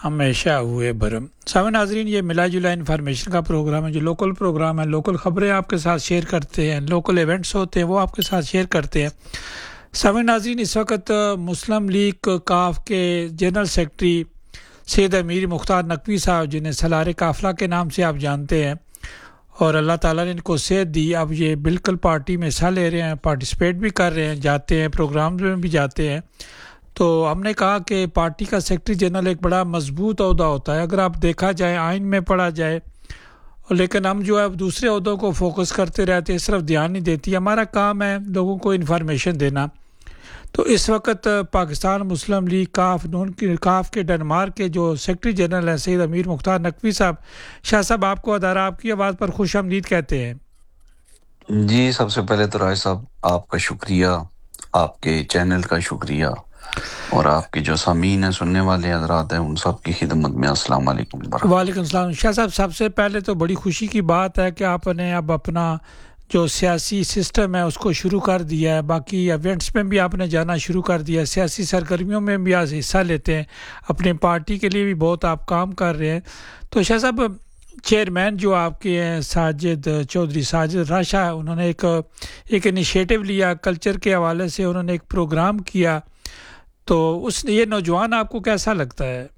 ہمیشہ ہوئے بھرم۔ سامعین ناظرین، یہ ملا جلا انفارمیشن کا پروگرام ہے جو لوکل پروگرام ہے، لوکل خبریں آپ کے ساتھ شیئر کرتے ہیں، لوکل ایونٹس ہوتے ہیں وہ آپ کے ساتھ شیئر کرتے ہیں۔ سامعین ناظرین، اس وقت مسلم لیگ کاف کے جنرل سیکرٹری سید امیر مختار نقوی صاحب، جنہیں سالار قافلہ کے نام سے آپ جانتے ہیں، اور اللہ تعالیٰ نے ان کو صحت دی، اب یہ بالکل پارٹی میں حصہ لے رہے ہیں، پارٹیسپیٹ بھی کر رہے ہیں، جاتے ہیں پروگرامز میں بھی جاتے ہیں۔ تو ہم نے کہا کہ پارٹی کا سیکرٹری جنرل ایک بڑا مضبوط عہدہ ہوتا ہے، اگر آپ دیکھا جائے آئین میں پڑھا جائے، لیکن ہم جو ہے دوسرے عہدوں کو فوکس کرتے رہتے ہیں، صرف دھیان نہیں دیتی۔ ہمارا کام ہے لوگوں کو انفارمیشن دینا۔ تو اس وقت پاکستان مسلم لیگ کاف کے ڈنمارک کے جو سیکرٹری جنرل ہیں سید امیر مختار نقوی صاحب، شاہ صاحب آپ کو ادارہ آپ کی آواز پر خوش آمدید کہتے ہیں۔ جی، سب سے پہلے تو رائے صاحب آپ کا شکریہ، آپ کے چینل کا شکریہ، اور آپ کے جو سامعین ہیں، سننے والے حضرات ہیں، ان سب کی خدمت میں السلام علیکم ورحمۃ۔ وعلیکم السلام۔ شاہ صاحب، سب سے پہلے تو بڑی خوشی کی بات ہے کہ آپ نے اب اپنا جو سیاسی سسٹم ہے اس کو شروع کر دیا ہے، باقی ایونٹس میں بھی آپ نے جانا شروع کر دیا ہے، سیاسی سرگرمیوں میں بھی آپ حصہ لیتے ہیں، اپنی پارٹی کے لیے بھی بہت آپ کام کر رہے ہیں۔ تو شاہ صاحب، چیئرمین جو آپ کے ہیں ساجد چودھری، ساجد راشا، انہوں نے ایک انیشیٹو لیا کلچر کے حوالے سے، انہوں نے ایک پروگرام کیا، تو یہ نوجوان آپ کو کیسا لگتا ہے؟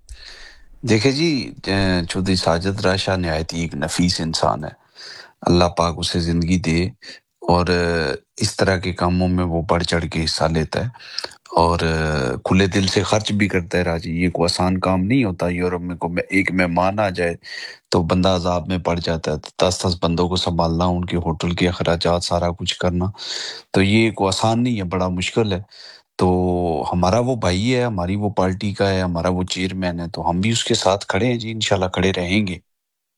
دیکھیں جی، چودھری ساجد راشا نہایت ہی ایک نفیس انسان ہے، اللہ پاک اسے زندگی دے، اور اس طرح کے کاموں میں وہ بڑھ چڑھ کے حصہ لیتا ہے، اور کھلے دل سے خرچ بھی کرتا ہے۔ راجی، یہ کوئی آسان کام نہیں ہوتا۔ یورپ میں ایک مہمان آ جائے تو بندہ عذاب میں پڑ جاتا ہے، 10 بندوں کو سنبھالنا، ان کے ہوٹل کے اخراجات سارا کچھ کرنا، تو یہ کوئی آسان نہیں ہے، بڑا مشکل ہے۔ تو ہمارا وہ بھائی ہے، ہماری وہ پارٹی کا ہے، ہمارا وہ چیئرمین ہے، تو ہم بھی اس کے ساتھ کھڑے ہیں جی، انشاءاللہ کھڑے رہیں گے۔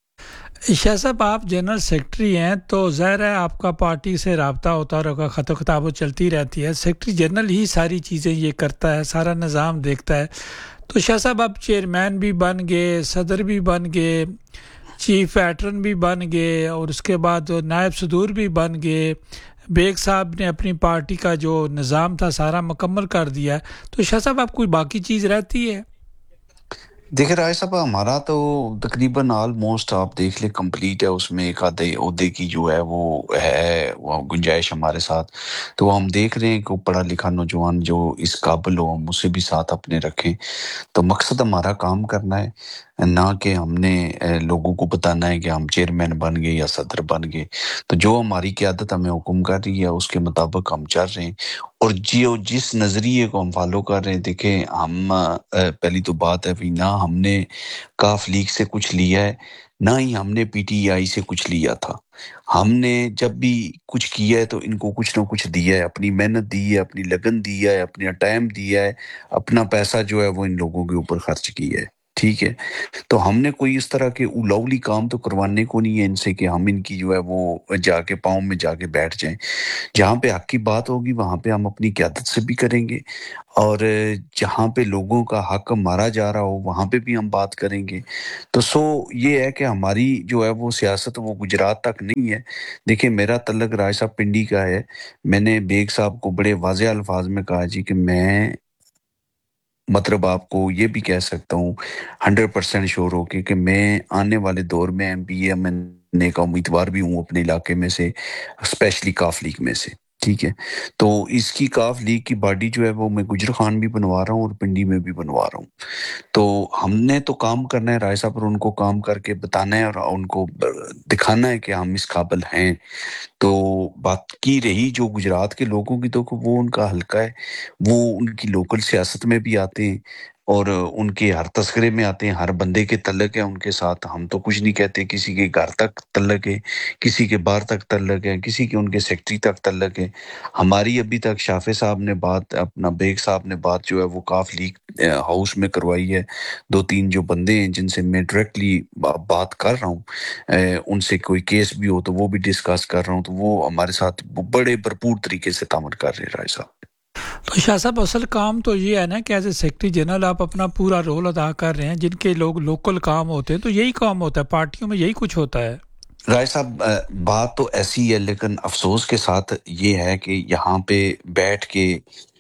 شاہ صاحب، آپ جنرل سیکرٹری ہیں تو ظاہر ہے آپ کا پارٹی سے رابطہ ہوتا ہوگا، خط و خطابت چلتی رہتی ہے، سیکرٹری جنرل ہی ساری چیزیں یہ کرتا ہے، سارا نظام دیکھتا ہے۔ تو شاہ صاحب، آپ چیئرمین بھی بن گئے، صدر بھی بن گئے، چیف پیٹرن بھی بن گئے، اور اس کے بعد نائب صدور بھی بن گئے، بیگ صاحب نے اپنی پارٹی کا جو نظام تھا سارا مکمل کر دیا، تو شاہ صاحب آپ کوئی باقی چیز رہتی ہے؟ دیکھیں رائے صاحب، ہمارا تو تقریباً آلموسٹ آپ دیکھ لیں کمپلیٹ ہے، اس میں ایک آدھے عہدے کی جو ہے وہ گنجائش ہمارے ساتھ، تو ہم دیکھ رہے ہیں کہ پڑھا لکھا نوجوان جو اس قابل ہو، ہم اسے بھی ساتھ اپنے رکھیں۔ تو مقصد ہمارا کام کرنا ہے، نہ کہ ہم نے لوگوں کو بتانا ہے کہ ہم چیئرمین بن گئے یا صدر بن گئے۔ تو جو ہماری قیادت ہمیں حکم کر رہی ہے اس کے مطابق ہم چل رہے ہیں، اور جس نظریے کو ہم فالو کر رہے ہیں۔ دیکھیں، ہم پہلی تو بات ہے بھی، نہ ہم نے کاف لیگ سے کچھ لیا ہے، نہ ہی ہم نے پی ٹی آئی سے کچھ لیا تھا۔ ہم نے جب بھی کچھ کیا ہے تو ان کو کچھ نہ کچھ دیا ہے، اپنی محنت دی ہے، اپنی لگن دی ہے، اپنا ٹائم دیا ہے، اپنا پیسہ جو ہے وہ ان لوگوں کے اوپر خرچ کیا ہے، ٹھیک ہے۔ تو ہم نے کوئی اس طرح کے اولاولی کام تو کروانے کو نہیں ہے ان سے کہ ہم ان کی جو ہے وہ جا کے پاؤں میں جا کے بیٹھ جائیں۔ جہاں پہ حق کی بات ہوگی وہاں پہ ہم اپنی قیادت سے بھی کریں گے، اور جہاں پہ لوگوں کا حق مارا جا رہا ہو وہاں پہ بھی ہم بات کریں گے۔ تو یہ ہے کہ ہماری جو ہے وہ سیاست وہ گجرات تک نہیں ہے۔ دیکھیں، میرا تعلق رائے صاحب پنڈی کا ہے۔ میں نے بیگ صاحب کو بڑے واضح الفاظ میں کہا جی کہ میں مطلب آپ کو یہ بھی کہہ سکتا ہوں 100% شور ہو کہ میں آنے والے دور میں ایم پی اے کا امیدوار بھی ہوں اپنے علاقے میں سے، اسپیشلی کاف لیگ میں سے، ٹھیک ہے۔ تو اس کی کاف لیگ کی باڈی جو ہے وہ میں گجر خان بھی بنوا رہا ہوں اور پنڈی میں بھی بنوا رہا ہوں۔ تو ہم نے تو کام کرنا ہے رائے صاحب، اور ان کو کام کر کے بتانا ہے اور ان کو دکھانا ہے کہ ہم اس قابل ہیں۔ تو بات کی رہی جو گجرات کے لوگوں کی، تو وہ ان کا حلقہ ہے، وہ ان کی لوکل سیاست میں بھی آتے ہیں اور ان کے ہر تذکرے میں آتے ہیں، ہر بندے کے تعلق ہے ان کے ساتھ۔ ہم تو کچھ نہیں کہتے، کسی کے گھر تک تعلق ہے، کسی کے باہر تک تعلق ہے، کسی کے ان کے سیکٹری تک تعلق ہے۔ ہماری ابھی تک شافع صاحب نے بات، اپنا بیگ صاحب نے بات جو ہے وہ کاف لیگ ہاؤس میں کروائی ہے۔ 2-3 جو بندے ہیں جن سے میں ڈائریکٹلی بات کر رہا ہوں، ان سے کوئی کیس بھی ہو تو وہ بھی ڈسکس کر رہا ہوں، تو وہ ہمارے ساتھ بڑے بھرپور طریقے سے تعامل کر رہے ہیں رائے صاحب۔ تو شاہ صاحب، اصل کام تو یہ ہے نا کہ ایز اے سیکرٹری جنرل آپ اپنا پورا رول ادا کر رہے ہیں، جن کے لوگ لوکل کام ہوتے ہیں تو یہی کام ہوتا ہے، پارٹیوں میں یہی کچھ ہوتا ہے۔ رائے صاحب، بات تو ایسی ہے، لیکن افسوس کے ساتھ یہ ہے کہ یہاں پہ بیٹھ کے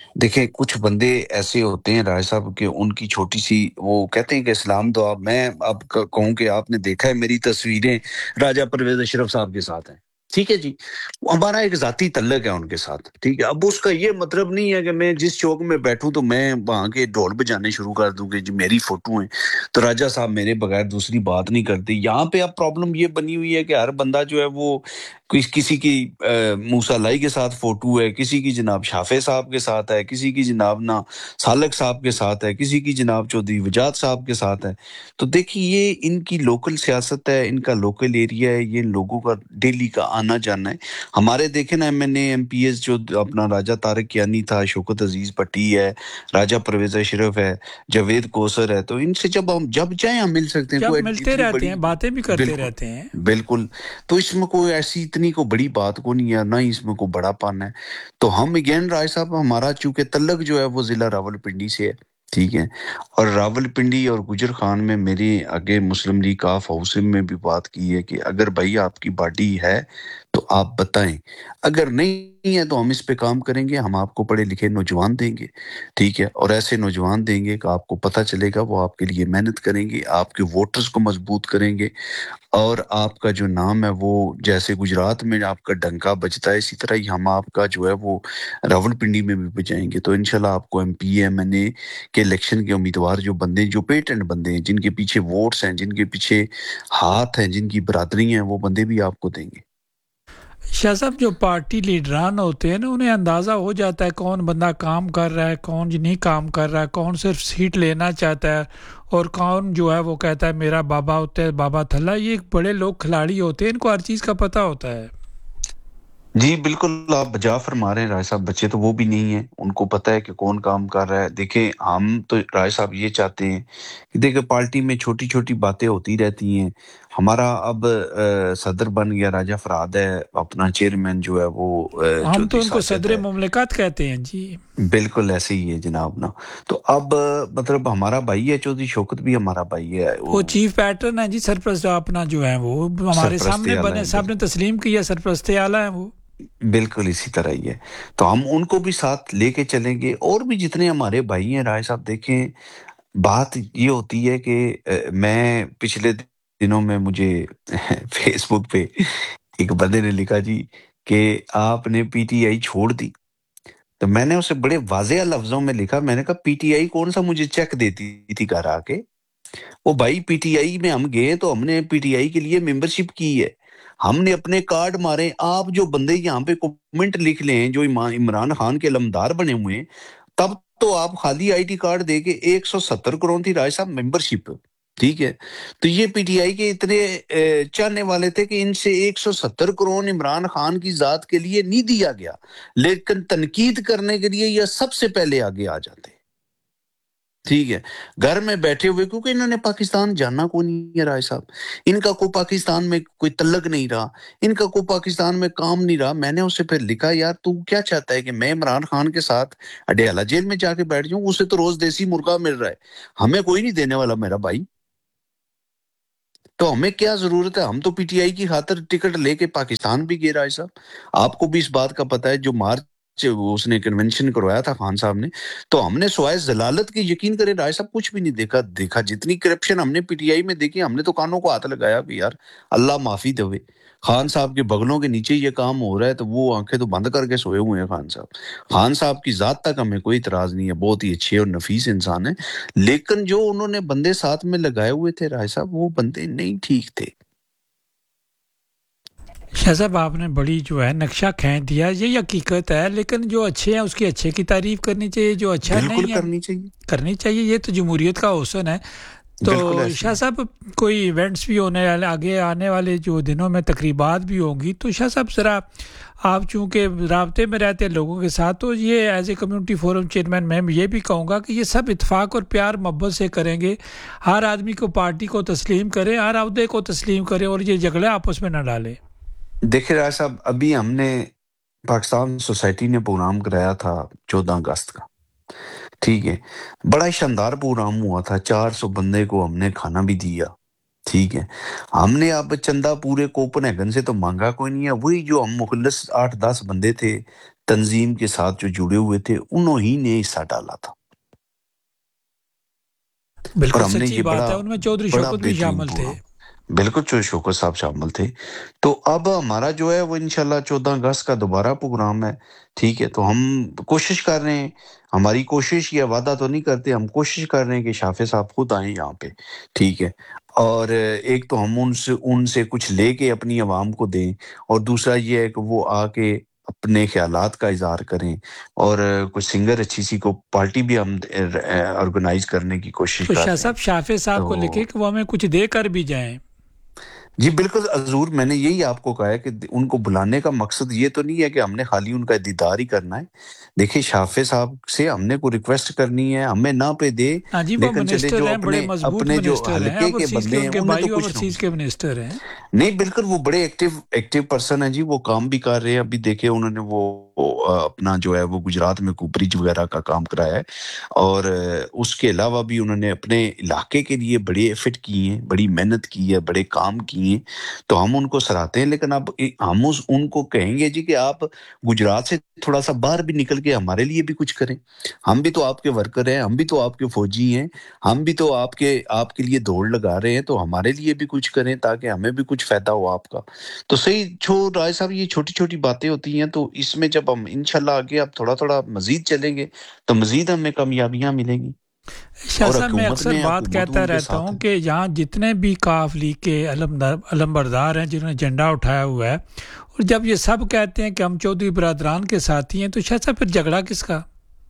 دیکھیں کچھ بندے ایسے ہوتے ہیں راج صاحب کہ ان کی چھوٹی سی وہ کہتے ہیں کہ اسلام دعا، میں اب کہوں کہ آپ نے دیکھا ہے میری تصویریں راجہ پرویز اشرف صاحب کے ساتھ ہیں، ٹھیک ہے جی، ہمارا ایک ذاتی تعلق ہے ان کے ساتھ، ٹھیک ہے، اب اس کا یہ مطلب نہیں ہے کہ میں جس چوک میں بیٹھوں تو میں وہاں کے ڈھول بجانے شروع کر دوں کہ جی میری فوٹو ہیں تو راجہ صاحب میرے بغیر دوسری بات نہیں کرتے۔ یہاں پہ اب پرابلم یہ بنی ہوئی ہے کہ ہر بندہ جو ہے وہ کسی کی موسیٰ لائی کے ساتھ فوٹو ہے، کسی کی جناب شافع صاحب کے ساتھ ہے، کسی کی جناب نا سالک صاحب کے ساتھ ہے، کسی کی جناب چودھری وجاد صاحب کے ساتھ ہے۔ تو دیکھیے یہ ان کی لوکل سیاست ہے، ان کا لوکل ایریا ہے، یہ لوگوں کا ڈیلی کا آنا جانا ہے۔ ہمارے دیکھیں نا M N A M P S جو اپنا راجہ طارق کیانی تھا، شوکت عزیز پٹی ہے، راجہ پرویز اشرف ہے، جاوید کوثر ہے، تو ان سے جب چاہیں ہم مل سکتے ہیں، جب کوئی ملتے اتنی رہتے بڑی، ہیں باتیں بھی کرتے بالکل رہتے ہیں۔ بالکل، تو اس میں کوئی ایسی اتنی کو بڑی بات کو نہیں ہے، نہ ہی اس میں کوئی بڑا پن ہے۔ تو ہم اگین رائے صاحب ہمارا چونکہ تعلق جو ہے وہ ضلع راولپنڈی سے ہے، ٹھیک ہے، اور راولپنڈی اور گجر خان میں میری آگے مسلم لیگ کاف ہاؤس میں بھی بات کی ہے کہ اگر بھائی آپ کی باڈی ہے تو آپ بتائیں، اگر نہیں ہے تو ہم اس پہ کام کریں گے، ہم آپ کو پڑھے لکھے نوجوان دیں گے، ٹھیک ہے، اور ایسے نوجوان دیں گے کہ آپ کو پتہ چلے گا وہ آپ کے لیے محنت کریں گے، آپ کے ووٹرز کو مضبوط کریں گے، اور آپ کا جو نام ہے وہ جیسے گجرات میں آپ کا ڈنکا بجتا ہے اسی طرح ہی ہم آپ کا جو ہے وہ راولپنڈی میں بھی بجائیں گے۔ تو انشاءاللہ آپ کو ایم پی ایم این اے کے الیکشن کے امیدوار جو بندے جو پیٹنٹ بندے ہیں، جن کے پیچھے ووٹس ہیں، جن کے پیچھے ہاتھ ہیں، جن کی برادری ہیں، وہ بندے بھی آپ کو دیں گے۔ شاہ صاحب جو پارٹی لیڈران ہوتے ہیں نا، انہیں اندازہ ہو جاتا ہے کون بندہ کام کر رہا ہے، کون نہیں کام کر رہا ہے، کون صرف سیٹ لینا چاہتا ہے، اور کون جو ہے وہ کہتا ہے میرا بابا ہوتا ہے بابا تھلا۔ یہ ایک بڑے لوگ کھلاڑی ہوتے ہیں، ان کو ہر چیز کا پتہ ہوتا ہے۔ جی بالکل، آپ بجا فرما رہے ہیں رائے صاحب، بچے تو وہ بھی نہیں ہیں، ان کو پتہ ہے کہ کون کام کر رہا ہے۔ دیکھیں ہم تو رائے صاحب یہ چاہتے ہیں کہ دیکھیں پارٹی میں چھوٹی چھوٹی باتیں ہوتی رہتی ہیں۔ ہمارا اب صدر بن گیا راجہ فراد ہے، اپنا چیئرمین جو ہے وہ ہم تو چودھری ان کو ساجد صدر ہے، مملکت کہتے ہیں جی۔ بالکل ایسے ہی ہے جناب نا۔ تو اب مطلب ہمارا بھائی ہے چودھری شوکت بھی ہمارا بھائی ہے، وہ وہ چیف پیٹرن ہے جی، سرپرست اپنا جو ہے وہ ہمارے سرپرست سامنے اعلیٰ بنے، ہے، سب نے تسلیم کیا، سرپرست اعلیٰ ہیں وہ۔ بالکل اسی طرح ہی ہے۔ تو ہم ان کو بھی ساتھ لے کے چلیں گے، اور بھی جتنے ہمارے بھائی ہیں رائے صاحب۔ دیکھیں بات یہ ہوتی ہے کہ میں پچھلے دنوں میں مجھے فیس بک پہ ایک بندے نے لکھا جی کہ آپ نے پی ٹی آئی چھوڑ دی، تو میں نے اسے بڑے واضح لفظوں میں لکھا، میں نے کہا پی ٹی آئی کون سا مجھے چیک دیتی تھی گھر آ کے؟ وہ بھائی پی ٹی آئی میں ہم گئے تو ہم نے پی ٹی آئی کے لیے ممبرشپ کی ہے، ہم نے اپنے کارڈ مارے۔ آپ جو بندے یہاں پہ کومنٹ لکھ لیں جو عمران خان کے علمدار بنے ہوئے ہیں، تب تو آپ خالی آئی ڈی کارڈ دے کے 170 کروڑ تھی رائے صاحب ممبرشپ، ٹھیک ہے، تو یہ پی ٹی آئی کے اتنے چاہنے والے تھے کہ ان سے 170 کروڑ عمران خان کی ذات کے لیے نہیں دیا گیا، لیکن تنقید کرنے کے لیے یہ سب سے پہلے آگے آ جاتے، ٹھیک ہے، گھر میں بیٹھے ہوئے، کیونکہ انہوں نے پاکستان جانا کو نہیں ہے رائے صاحب، ان کا کوئی پاکستان میں کوئی تعلق نہیں رہا، ان کا کوئی پاکستان میں کام نہیں رہا۔ میں نے اسے پھر لکھا یار تو کیا چاہتا ہے کہ میں عمران خان کے ساتھ اڈیالہ جیل میں جا کے بیٹھ جاؤں؟ اسے تو روز دیسی مرغا مل رہا ہے، ہمیں کوئی نہیں دینے والا میرا بھائی، تو ہمیں کیا ضرورت ہے؟ ہم تو پی ٹی آئی کی خاطر ٹکٹ لے کے پاکستان بھی گئے رائے صاحب۔ آپ کو بھی اس بات کا پتہ ہے جو مارچ اس نے کنونشن کروایا تھا خان صاحب نے، تو ہم نے سوائے ضلالت کے یقین کرے رائے صاحب کچھ بھی نہیں دیکھا جتنی کرپشن ہم نے پی ٹی آئی میں دیکھی، ہم نے تو کانوں کو ہاتھ لگایا کہ یار اللہ معافی دے، خان صاحب کے بغلوں کے نیچے یہ کام ہو رہا ہے، تو وہ آنکھیں تو بند کر کے سوئے ہوئے ہیں خان صاحب کی ذات تک ہمیں کوئی اعتراض نہیں ہے، بہت ہی اچھے اور نفیس انسان ہیں، لیکن جو انہوں نے بندے ساتھ میں لگائے ہوئے تھے رائے صاحب وہ بندے نہیں ٹھیک تھے۔ شاہ صاحب آپ نے بڑی جو ہے نقشہ کھینچ دیا، یہ حقیقت ہے، لیکن جو اچھے ہیں اس کی اچھے کی تعریف کرنی چاہیے، جو اچھا بالکل نہیں ہے کرنی چاہیے، کرنی چاہیے، یہ تو جمہوریت کا حسن ہے۔ تو بالکل ایسے شاہ ہی۔ صاحب کوئی ایونٹس بھی ہونے والے، آگے آنے والے جو دنوں میں تقریبات بھی ہوں گی، تو شاہ صاحب ذرا آپ چونکہ رابطے میں رہتے ہیں لوگوں کے ساتھ، تو یہ as a community forum chairman میں یہ بھی کہوں گا کہ یہ سب اتفاق اور پیار محبت سے کریں گے، ہر آدمی کو پارٹی کو تسلیم کریں، ہر عہدے کو تسلیم کریں، اور یہ جھگڑے آپس میں نہ ڈالیں۔ دیکھیں رائے صاحب ابھی ہم نے پاکستان سوسائٹی نے پروگرام کرایا تھا 14 اگست کا، ٹھیک ہے، بڑا ہی شاندار پروگرام ہوا تھا، 400 بندے کو ہم نے کھانا بھی دیا، ٹھیک ہے، ہم نے اب چندہ پورے کوپن ہیگن سے تو مانگا کوئی نہیں ہے، وہی جو ہم مخلص 8-10 بندے تھے تنظیم کے ساتھ جو جڑے ہوئے تھے انہوں ہی نے حصہ ڈالا تھا، اور بالکل ہم نے سچی یہ بات ہے، ان میں چودھری بڑا شوکت بھی بہترین شامل تھے۔ پروگرام، بالکل شوکت صاحب شامل تھے۔ تو اب ہمارا جو ہے وہ انشاءاللہ 14 اگست کا دوبارہ پروگرام ہے، ٹھیک ہے، تو ہم کوشش کر رہے ہیں، ہماری کوشش یہ وعدہ تو نہیں کرتے، ہم کوشش کر رہے ہیں کہ شافع صاحب خود آئیں یہاں پہ، ٹھیک ہے، اور ایک تو ہم ان سے کچھ لے کے اپنی عوام کو دیں، اور دوسرا یہ ہے کہ وہ آ کے اپنے خیالات کا اظہار کریں، اور کچھ سنگر اچھی سی کو پارٹی بھی ہم آرگنائز کرنے کی کوشش تو کر شاہ رہے ہیں۔ صاحب شافع صاحب کو تو لکھے کہ وہ ہمیں کچھ دے کر بھی جائیں۔ جی بالکل حضور، میں نے یہی آپ کو کہا ہے کہ ان کو بلانے کا مقصد یہ تو نہیں ہے کہ ہم نے خالی ان کا دیدار ہی کرنا ہے۔ دیکھیں شافع صاحب سے ہم نے کوئی ریکویسٹ کرنی ہے، ہمیں نہ پہ دے، ہاں جی، وہ لیکن چلے منسٹر جو ہیں، بڑے اپنے مضبوط اپنے جو منسٹر ہیں، حلقے کے اوورسیز کے بندے ان ہیں کے انہیں تو بھائی کچھ نہ ہو اوورسیز کے سکتا۔ منسٹر ہیں۔ نہیں بالکل وہ بڑے ایکٹیو پرسن ہیں جی، وہ کام بھی کر رہے ہیں، ابھی دیکھیں انہوں نے وہ اپنا جو ہے وہ گجرات میں کوئی برج وغیرہ کا کام کرایا ہے، اور اس کے علاوہ بھی انہوں نے اپنے علاقے کے لیے بڑے ایفٹ کیے ہیں، بڑی محنت کی ہے، بڑے کام کیے ہیں، تو ہم ان کو سراہتے ہیں۔ لیکن اب ہم ان کو کہیں گے جی کہ آپ گجرات سے تھوڑا سا باہر بھی نکل کے ہمارے لیے بھی کچھ کریں، ہم بھی تو آپ کے ورکر ہیں، ہم بھی تو آپ کے فوجی ہیں، ہم بھی تو آپ کے لیے دوڑ لگا رہے ہیں، تو ہمارے لیے بھی کچھ کریں تاکہ ہمیں بھی کچھ فائدہ ہو آپ کا۔ تو صحیح رائے صاحب، یہ چھوٹی چھوٹی باتیں ہوتی ہیں، تو اس میں جب ہم انشاءاللہ آگے اب تھوڑا تھوڑا مزید چلیں گے تو مزید ہمیں کامیابیاں ملیں گی، شاہ اور صاحب میں اکثر بات حکومت کہتا ان کے رہتا ساتھ ہوں ہے۔ کہ یہاں جتنے بھی کاف لیگ کے علمبردار ہیں جنہوں نے جھنڈا اٹھایا ہوا ہے، اور جب یہ سب کہتے ہیں کہ ہم چودھری برادران کے ساتھی ہیں، تو شاہ صاحب پھر جھگڑا کس کا؟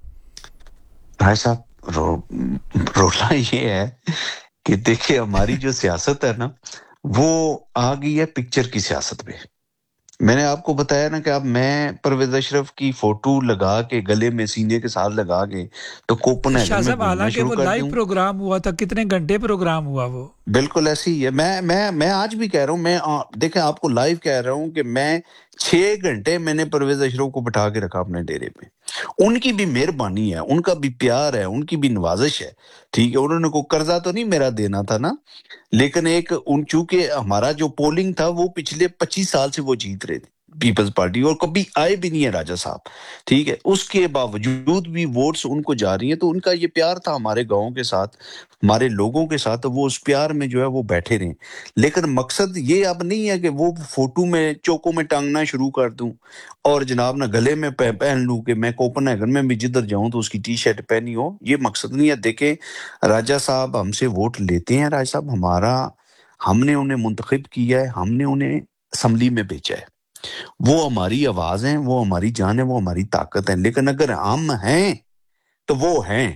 بھائی صاحب رولا یہ ہے کہ دیکھیں ہماری جو سیاست ہے نا وہ آ گئی ہے پکچر کی سیاست پہ۔ میں نے آپ کو بتایا نا کہ اب میں پرویز اشرف کی فوٹو لگا کے گلے میں سینے کے ساتھ لگا کے تو کوپن شاہ ہیگن میں صاحب گھومنا حالانکہ شروع وہ کر لائیو دوں۔ پروگرام ہوا تھا، کتنے گھنٹے پروگرام ہوا وہ؟ بالکل ایسی ہی ہے، میں آج بھی کہہ رہا ہوں، میں دیکھیں آپ کو لائیو کہہ رہا ہوں کہ میں 6 گھنٹے میں نے پرویز اشرف کو بٹھا کے رکھا اپنے ڈیرے پہ۔ ان کی بھی مہربانی ہے، ان کا بھی پیار ہے، ان کی بھی نوازش ہے، ٹھیک ہے، انہوں نے کوئی قرضہ تو نہیں میرا دینا تھا نا، لیکن چونکہ ہمارا جو پولنگ تھا وہ پچھلے 25 سال سے وہ جیت رہے تھے پیپلز پارٹی، اور کبھی آئے بھی نہیں ہے راجہ صاحب، ٹھیک ہے، اس کے باوجود بھی ووٹس ان کو جا رہی ہیں، تو ان کا یہ پیار تھا ہمارے گاؤں کے ساتھ، ہمارے لوگوں کے ساتھ، وہ اس پیار میں جو ہے وہ بیٹھے رہیں۔ لیکن مقصد یہ اب نہیں ہے کہ وہ فوٹو میں چوکوں میں ٹانگنا شروع کر دوں اور جناب نہ گلے میں پہن لوں کہ میں کوپن ہیگن میں بھی جدھر جاؤں تو اس کی ٹی شرٹ پہنی ہو، یہ مقصد نہیں ہے۔ دیکھیں راجہ صاحب ہم سے ووٹ لیتے ہیں، راجہ صاحب ہم نے انہیں منتخب کیا ہے، ہم نے انہیں اسمبلی میں بھیجا ہے، وہ ہماری آواز ہیں، وہ ہماری جان ہے، وہ ہماری طاقت ہے، لیکن اگر ہم ہیں تو وہ ہیں،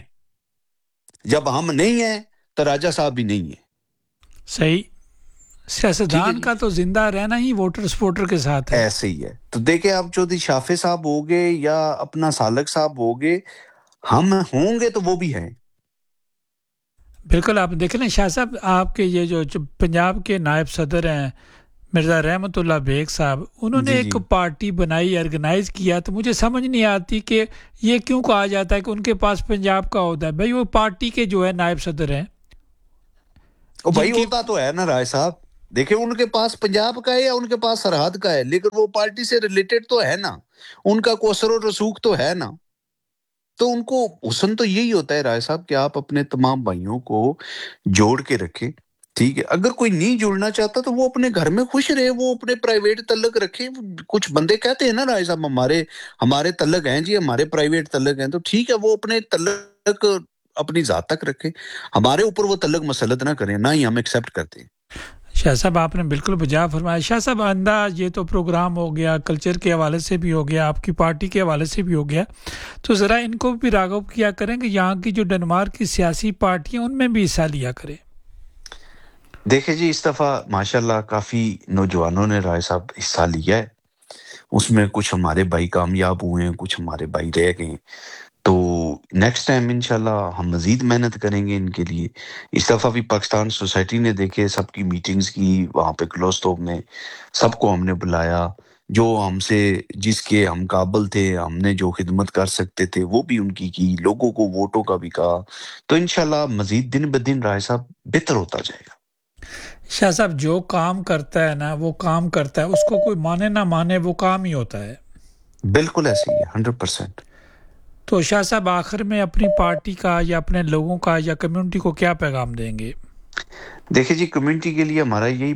جب ہم نہیں ہیں تو راجہ صاحب بھی نہیں ہیں۔ صحیح، ٹھیک ہے سیاستدان جی، کا تو زندہ رہنا ہی ووٹر سپورٹر کے ساتھ ہے۔ ایسے ہی ہے۔ تو دیکھیں آپ چودھری شافع صاحب ہو گے یا اپنا سالک صاحب ہو گے، ہم ہوں گے تو وہ بھی ہیں۔ بالکل، آپ دیکھیں نا شاہ صاحب، آپ کے یہ جو پنجاب کے نائب صدر ہیں مرزا رحمت اللہ بیگ صاحب، انہوں نے جی ایک جی، پارٹی بنائی، آرگنائز کیا، تو مجھے سمجھ نہیں آتی کہ یہ کیوں کہا جاتا ہے کہ ان کے پاس پنجاب کا عہدہ ہے۔ بھائی وہ پارٹی کے جو ہے نائب صدر ہیں اور جن بھائی کی، ہوتا تو ہے نا رائے صاحب، دیکھیں ان کے پاس پنجاب کا ہے یا ان کے پاس سرحد کا ہے، لیکن وہ پارٹی سے ریلیٹڈ تو ہے نا، ان کا کوئی اثر و رسوخ تو ہے نا، تو ان کو حسن تو یہی ہوتا ہے رائے صاحب کہ آپ اپنے تمام بھائیوں کو جوڑ کے رکھیں، ٹھیک ہے، اگر کوئی نہیں جڑنا چاہتا تو وہ اپنے گھر میں خوش رہے، وہ اپنے پرائیویٹ تعلق رکھے۔ کچھ بندے کہتے ہیں نا رائے صاحب ہمارے تعلق ہیں جی، ہمارے پرائیویٹ تعلق ہیں، تو ٹھیک ہے، وہ اپنے تعلق اپنی ذات تک رکھے، ہمارے اوپر وہ تعلق مسلط نہ کریں، نہ ہی ہم ایکسیپٹ کرتے ہیں۔ شاہ صاحب آپ نے بالکل بجا فرمایا۔ شاہ صاحب انداز یہ تو پروگرام ہو گیا، کلچر کے حوالے سے بھی ہو گیا، آپ کی پارٹی کے حوالے سے بھی ہو گیا، تو ذرا ان کو بھی راغب کیا کریں کہ یہاں کی جو ڈنمارک کی سیاسی پارٹیاں ان میں بھی حصہ لیا کریں۔ دیکھیں جی اس دفعہ ماشاءاللہ کافی نوجوانوں نے رائے صاحب حصہ لیا ہے، اس میں کچھ ہمارے بھائی کامیاب ہوئے ہیں، کچھ ہمارے بھائی رہ گئے ہیں، تو نیکسٹ ٹائم انشاءاللہ ہم مزید محنت کریں گے ان کے لیے۔ اس دفعہ بھی پاکستان سوسائٹی نے دیکھے سب کی میٹنگز کی، وہاں پہ کلوستوپ میں سب کو ہم نے بلایا، جو ہم سے جس کے ہم قابل تھے، ہم نے جو خدمت کر سکتے تھے وہ بھی ان کی، لوگوں کو ووٹوں کا بھی کہا، تو انشاءاللہ مزید دن بدن رائے صاحب بہتر ہوتا جائے گا۔ شاہ صاحب جو کام کرتا ہے نا وہ کام کرتا ہے، اس کو کوئی مانے نہ مانے وہ کام ہی ہوتا ہے۔ بالکل ایسے ہی ہے 100%. تو شاہ صاحب آخر میں اپنی پارٹی کا یا اپنے لوگوں کا یا کمیونٹی کو کیا پیغام دیں گے؟ دیکھیں جی، کمیونٹی کے لیے ہمارا یہی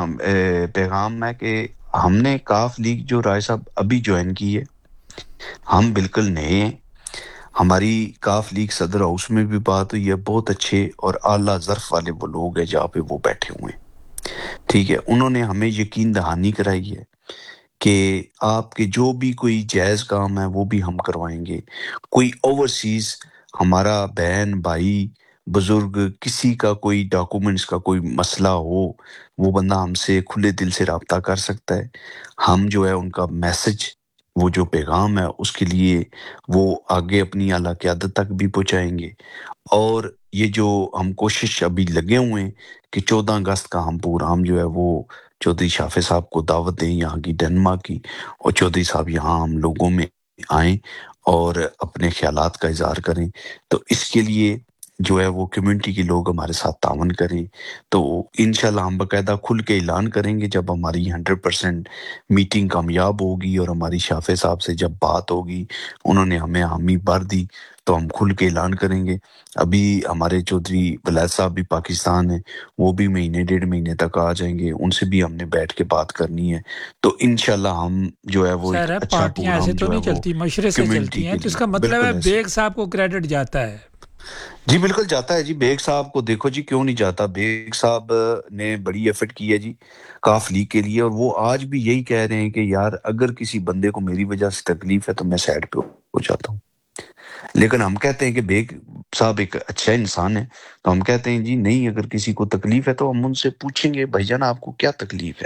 پیغام ہے کہ ہم نے کاف لیگ جو رائے صاحب ابھی جوائن کی ہے، ہم بالکل نئے ہیں. ہماری کاف لیگ صدر ہاؤس میں بھی بات ہوئی ہے، بہت اچھے اور اعلیٰ ظرف والے وہ لوگ ہیں جہاں پہ وہ بیٹھے ہوئے ہیں. ٹھیک ہے، انہوں نے ہمیں یقین دہانی کرائی ہے کہ آپ کے جو بھی کوئی جائز کام ہے وہ بھی ہم کروائیں گے. کوئی اوورسیز ہمارا بہن بھائی بزرگ کسی کا کوئی ڈاکومنٹس کا کوئی مسئلہ ہو، وہ بندہ ہم سے کھلے دل سے رابطہ کر سکتا ہے. ہم جو ہے ان کا میسج، وہ جو پیغام ہے اس کے لیے وہ آگے اپنی اعلیٰ قیادت تک بھی پہنچائیں گے. اور یہ جو ہم کوشش ابھی لگے ہوئے ہیں کہ 14 اگست کا ہم پروگرام جو ہے وہ چودھری شافع صاحب کو دعوت دیں یہاں کی ڈنمارک کی، اور چودھری صاحب یہاں ہم لوگوں میں آئیں اور اپنے خیالات کا اظہار کریں. تو اس کے لیے جو ہے وہ کمیونٹی کے لوگ ہمارے ساتھ تعاون کریں. تو انشاءاللہ ہم باقاعدہ کھل کے اعلان کریں گے جب ہماری 100% میٹنگ کامیاب ہوگی اور ہماری شافع صاحب سے جب بات ہوگی، انہوں نے ہمیں حامی بھر دی تو ہم کھل کے اعلان کریں گے. ابھی ہمارے چودھری ولید صاحب بھی پاکستان ہیں، وہ بھی مہینے 1.5 مہینے تک آ جائیں گے، ان سے بھی ہم نے بیٹھ کے بات کرنی ہے. تو انشاءاللہ ہم جو ہے وہ ایک سر اچھا پارٹیاں ایسے پروگرام تو جو ہے نہیں وہ چلتی، مشورے سے کمیونٹی چلتی ہیں، کے تو اس لیے. کا مطلب ہے بالکل ایسے بیگ صاحب کو کریڈٹ جاتا ہے. جی بالکل جاتا ہے جی. بیگ صاحب کو دیکھو جی، کیوں نہیں جاتا؟ بیگ صاحب نے بڑی ایفرٹ کی ہے جی کاف لیگ کے لیے، اور وہ آج بھی یہی کہہ رہے ہیں کہ یار اگر کسی بندے کو میری وجہ سے تکلیف ہے تو میں سائڈ پہ ہو جاتا ہوں. لیکن ہم کہتے ہیں کہ بیگ صاحب ایک اچھا انسان ہے، تو ہم کہتے ہیں جی نہیں، اگر کسی کو تکلیف ہے تو ہم ان سے پوچھیں گے بھائی جان آپ کو کیا تکلیف ہے.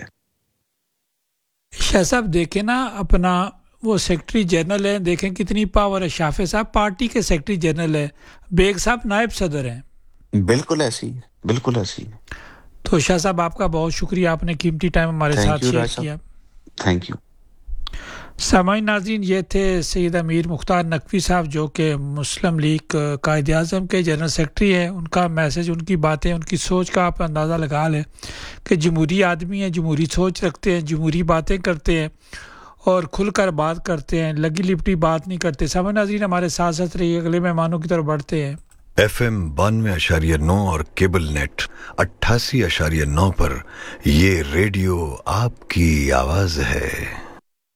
شاہ صاحب دیکھیں نا، اپنا وہ سیکرٹری جنرل ہے، دیکھیں کتنی پاور ہے. شافع صاحب پارٹی کے سیکرٹری جنرل ہے، بیگ صاحب نائب صدر ہیں. بالکل ایسی ہے، بالکل ایسی ہے. تو شاہ صاحب آپ کا بہت شکریہ، آپ نے قیمتی ٹائم ہمارے تھینک ساتھ یو شیئر راج صاحب، کیا. Thank you. سامعین ناظرین، یہ تھے سید امیر مختار نقوی صاحب، جو کہ مسلم لیگ قائد اعظم کے جنرل سیکرٹری ہیں. ان کا میسج، ان کی باتیں، ان کی سوچ کا آپ اندازہ لگا لیں کہ جمہوری آدمی ہیں، جمہوری سوچ رکھتے ہیں، جمہوری باتیں کرتے ہیں اور کھل کر بات کرتے ہیں، لگی لپٹی بات نہیں کرتے. سامعین ناظرین ہمارے ساتھ ساتھ رہیے، اگلے مہمانوں کی طرف بڑھتے ہیں. FM 92.9 اور کیبل نیٹ 88.9 پر یہ ریڈیو آپ کی آواز ہے.